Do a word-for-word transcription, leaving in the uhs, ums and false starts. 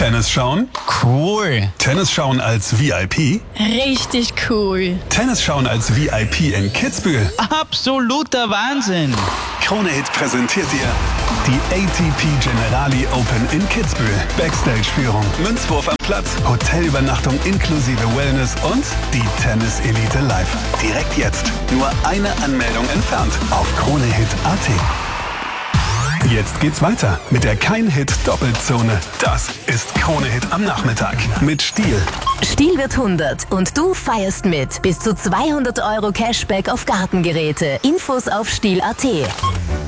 Tennis schauen? Cool. Tennis schauen als V I P? Richtig cool. Tennis schauen als V I P in Kitzbühel? Absoluter Wahnsinn. Krone-Hit präsentiert dir die A T P Generali Open in Kitzbühel. Backstage-Führung, Münzwurf am Platz, Hotelübernachtung inklusive Wellness und die Tennis-Elite live. Direkt jetzt. Nur eine Anmeldung entfernt auf Krone-Hit Punkt at. Jetzt geht's weiter mit der Kein-Hit-Doppelzone. Das ist Krone-Hit am Nachmittag mit Stihl. Stihl wird hundert und du feierst mit. Bis zu zweihundert Euro Cashback auf Gartengeräte. Infos auf stihl Punkt at.